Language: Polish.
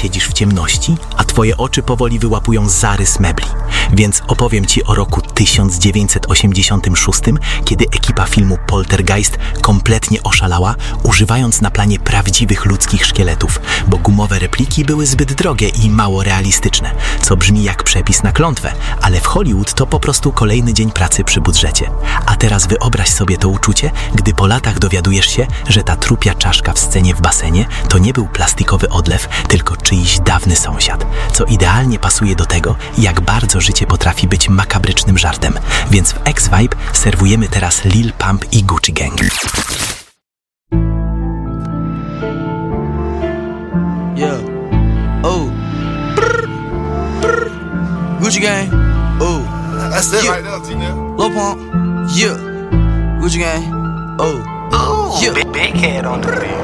siedzisz w ciemności, a twoje oczy powoli wyłapują zarys mebli. Więc opowiem ci o roku 1986, kiedy ekipa filmu Poltergeist kompletnie oszalała, używając na planie prawdziwych ludzkich szkieletów, bo gumowe repliki były zbyt drogie i mało realistyczne, co brzmi jak przepis na klątwę, ale w Hollywood to po prostu kolejny dzień pracy przy budżecie. A teraz wyobraź sobie to uczucie, gdy po latach dowiadujesz się, że ta trupia czaszka w scenie w basenie to nie był plastikowy odlew, tylko czyjś dawny sąsiad, co idealnie pasuje do tego, jak bardzo życie potrafi być makabrycznym żartem. Więc w X-Vibe serwujemy teraz Lil Pump i Gucci Gang. Yeah. Oh. Brr. Brr. Gucci Gang. Oh. That's it right there, T-Now. Lil Pump. Yeah. Gucci Gang. Oh. Ooh, Yeah. big head on the beat.